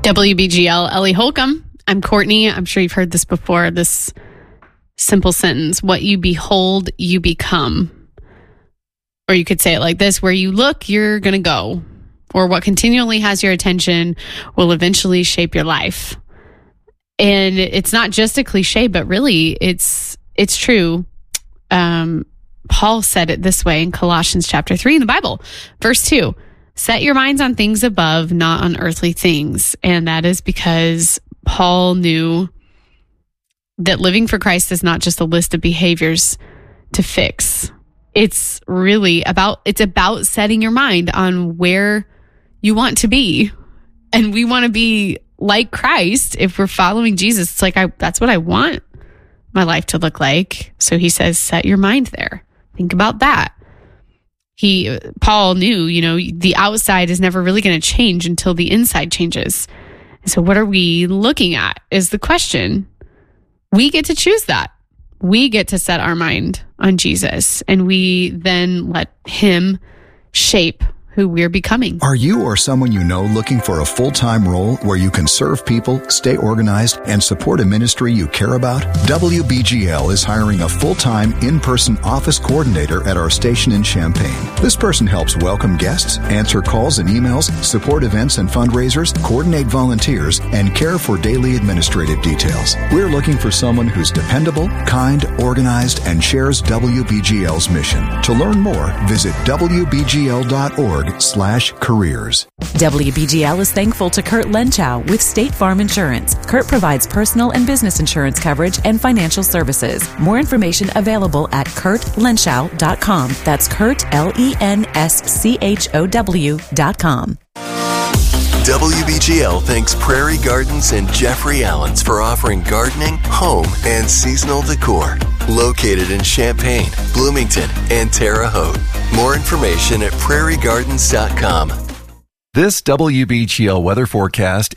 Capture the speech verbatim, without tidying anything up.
W B G L, Ellie Holcomb. I'm Courtney. I'm sure you've heard this before, this simple sentence: what you behold, you become. Or you could say it like this: where you look, you're going to go. Or what continually has your attention will eventually shape your life. And it's not just a cliche, but really it's it's true. Um, Paul said it this way in Colossians chapter three in the Bible, verse two. Set your minds on things above, not on earthly things. And that is because Paul knew that living for Christ is not just a list of behaviors to fix. It's really about, it's about setting your mind on where you want to be. And we want to be like Christ if we're following Jesus. It's like, I, that's what I want my life to look like. So he says, set your mind there. Think about that. He, Paul knew, you know, the outside is never really going to change until the inside changes. So what are we looking at is the question. We get to choose that. We get to set our mind on Jesus, and we then let him shape who we're becoming. Are you or someone you know looking for a full-time role where you can serve people, stay organized, and support a ministry you care about? W B G L is hiring a full-time in-person office coordinator at our station in Champaign. This person helps welcome guests, answer calls and emails, support events and fundraisers, coordinate volunteers, and care for daily administrative details. We're looking for someone who's dependable, kind, organized, and shares W B G L's mission. To learn more, visit W B G L dot org slash careers. W B G L is thankful to Kurt Lenschow with State Farm Insurance. Kurt provides personal and business insurance coverage and financial services. More information available at kurt lenschow dot com. That's Kurt, L E N S C H O W dot com. W B G L thanks Prairie Gardens and Jeffrey Allens for offering gardening, home, and seasonal decor. Located in Champaign, Bloomington, and Terre Haute. More information at prairie gardens dot com. This W B G L weather forecast